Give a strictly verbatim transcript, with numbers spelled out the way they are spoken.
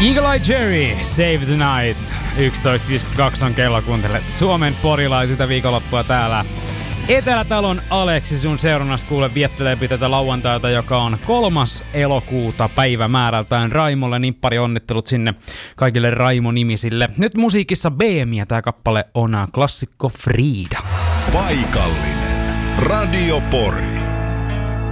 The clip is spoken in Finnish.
Eagle Eye Jerry, Save the Night. yksitoista viisikymmentäkaksi on kello, kuuntelet Suomen porilaisilta viikonloppua täällä. Etelätalon Aleksi sun seurannassa kuule viettelee tätä lauantaita, joka on kolmas elokuuta päivämäärältään Raimolle. Niin pari onnittelut sinne kaikille Raimo-nimisille. Nyt musiikissa B M ja tää kappale on klassikko Frida. Paikallinen Radio Pori.